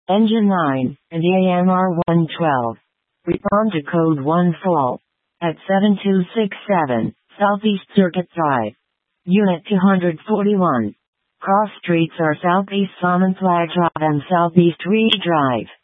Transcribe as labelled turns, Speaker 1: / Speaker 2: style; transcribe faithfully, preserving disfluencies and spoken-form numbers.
Speaker 1: Engine nine, and A M R one twelve. Respond to code one fault at seven two six seven, Southeast Circuit Drive. Unit two forty-one. Cross streets are Southeast Salmon Flag Drive and Southeast Reed Drive.